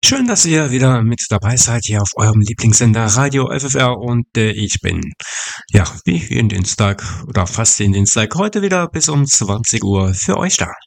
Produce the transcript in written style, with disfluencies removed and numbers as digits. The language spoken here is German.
Schön, dass ihr wieder mit dabei seid hier auf eurem Lieblingssender Radio FFR und ich bin, ja, wie jeden Dienstag oder fast jeden Dienstag heute wieder bis um 20 Uhr für euch da.